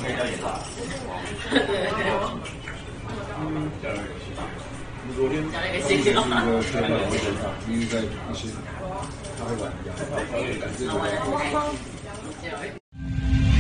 我昨天是一个开放的现场，因为在一些咖啡馆一样，感觉